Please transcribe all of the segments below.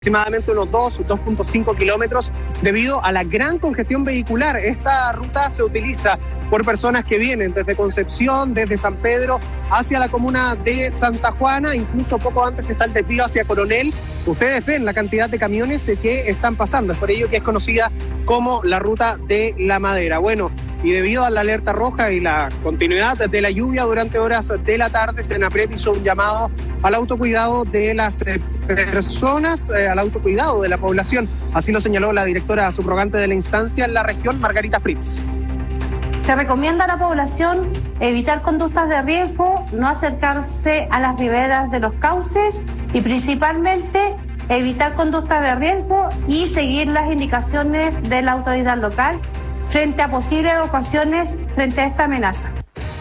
aproximadamente unos 2.5 kilómetros debido a la gran congestión vehicular. Esta ruta se utiliza por personas que vienen desde Concepción, desde San Pedro, hacia la comuna de Santa Juana. Incluso poco antes está el desvío hacia Coronel. Ustedes ven la cantidad de camiones que están pasando. Es por ello que es conocida como la ruta de la Madera. Bueno, y debido a la alerta roja y la continuidad de la lluvia durante horas de la tarde, Senapred hizo un llamado al autocuidado de las personas, al autocuidado de la población. Así lo señaló la directora subrogante de la instancia en la región, Margarita Fritz. Se recomienda a la población evitar conductas de riesgo, no acercarse a las riberas de los cauces y principalmente evitar conductas de riesgo y seguir las indicaciones de la autoridad local frente a posibles evacuaciones frente a esta amenaza.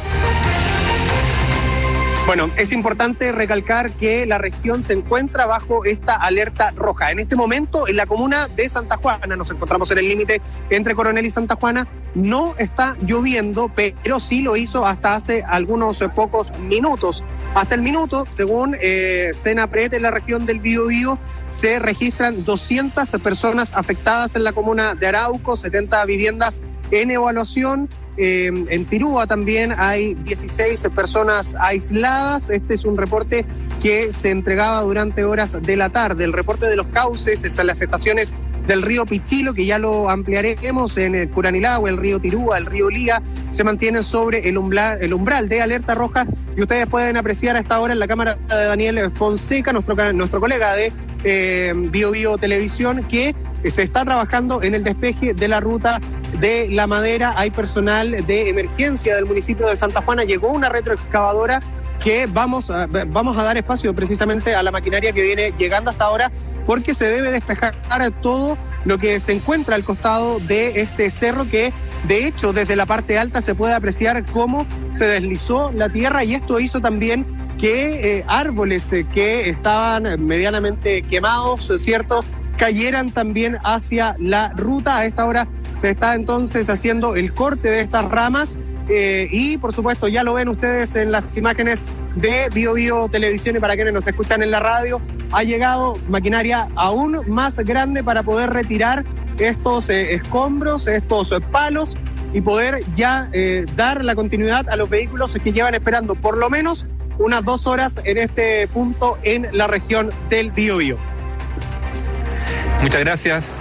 Bueno, es importante recalcar que la región se encuentra bajo esta alerta roja. En este momento, en la comuna de Santa Juana, nos encontramos en el límite entre Coronel y Santa Juana, no está lloviendo, pero sí lo hizo hasta hace algunos pocos minutos. Hasta el minuto, según Senapred en la región del Biobío, se registran 200 personas afectadas en la comuna de Arauco, 70 viviendas en evaluación. En Tirúa también hay 16 personas aisladas. Este es un reporte que se entregaba durante horas de la tarde. El reporte de los cauces es a las estaciones del río Pichilo, que ya lo ampliaremos, en el Curanilahue, el río Tirúa, el río Liga, se mantienen sobre el umbral de alerta roja, y ustedes pueden apreciar a esta hora en la cámara de Daniel Fonseca, nuestro colega de Biobío Televisión, que se está trabajando en el despeje de la ruta de la Madera. Hay personal de emergencia del municipio de Santa Juana, llegó una retroexcavadora que vamos a dar espacio precisamente a la maquinaria que viene llegando hasta ahora, porque se debe despejar todo lo que se encuentra al costado de este cerro, que de hecho desde la parte alta se puede apreciar cómo se deslizó la tierra, y esto hizo también que árboles que estaban medianamente quemados, ¿cierto?, cayeran también hacia la ruta. A esta hora se está entonces haciendo el corte de estas ramas y por supuesto ya lo ven ustedes en las imágenes de Biobío Televisión, y para quienes nos escuchan en la radio, ha llegado maquinaria aún más grande para poder retirar estos escombros, estos palos, y poder ya dar la continuidad a los vehículos que llevan esperando por lo menos unas 2 horas en este punto en la región del Biobío. Muchas gracias.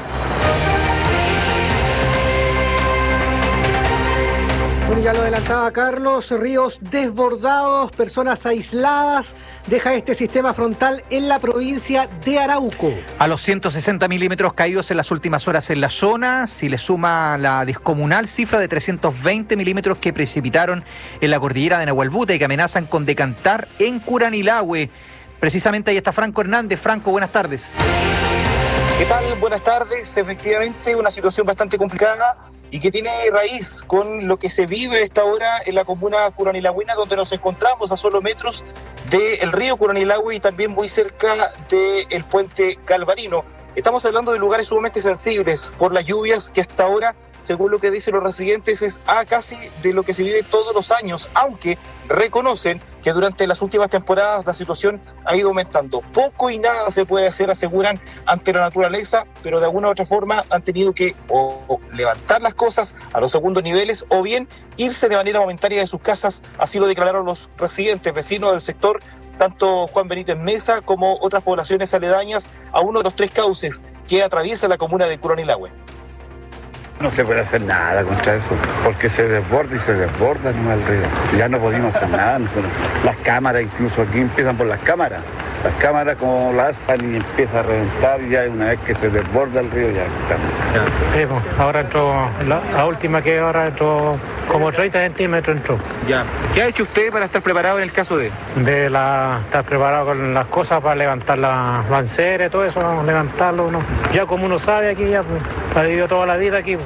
Bueno, ya lo adelantaba Carlos, ríos desbordados, personas aisladas, deja este sistema frontal en la provincia de Arauco. A los 160 milímetros caídos en las últimas horas en la zona, si le suma la descomunal cifra de 320 milímetros que precipitaron en la cordillera de Nahuelbuta y que amenazan con decantar en Curanilahue. Precisamente ahí está Franco Hernández. Franco, buenas tardes. ¿Qué tal? Buenas tardes. Efectivamente, una situación bastante complicada y que tiene raíz con lo que se vive a esta hora en la comuna curanilagüina, donde nos encontramos a solo metros del río Curanilahue y también muy cerca del puente Galvarino. Estamos hablando de lugares sumamente sensibles por las lluvias que hasta ahora, según lo que dicen los residentes, es casi de lo que se vive todos los años, aunque reconocen que durante las últimas temporadas la situación ha ido aumentando. Poco y nada se puede hacer, aseguran, ante la naturaleza, pero de alguna u otra forma han tenido que o levantar las cosas a los segundos niveles o bien irse de manera momentaria de sus casas. Así lo declararon los residentes, vecinos del sector, tanto Juan Benítez Mesa como otras poblaciones aledañas a uno de los 3 cauces que atraviesa la comuna de Curanilahue. No se puede hacer nada contra eso, porque se desborda y se desborda el río. Ya no podemos hacer nada. Las cámaras, incluso aquí empiezan por las cámaras. Las cámaras como las alzan y empieza a reventar, y ya una vez que se desborda el río ya estamos. Ahora entró, la última que ahora entró como 30 centímetros entró. Ya. ¿Qué ha hecho usted para estar preparado en el caso de? Estar preparado con las cosas para levantar las banceras, todo eso, levantarlo, ¿no? Ya como uno sabe aquí, ya pues, ha vivido toda la vida aquí.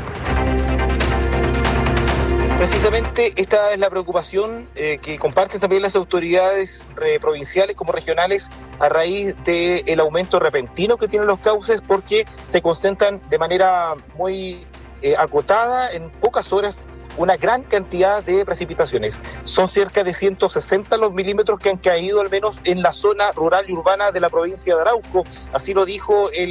Precisamente esta es la preocupación que comparten también las autoridades provinciales como regionales a raíz del aumento repentino que tienen los cauces, porque se concentran de manera muy acotada en pocas horas una gran cantidad de precipitaciones. Son cerca de 160 los milímetros que han caído al menos en la zona rural y urbana de la provincia de Arauco. Así lo dijo el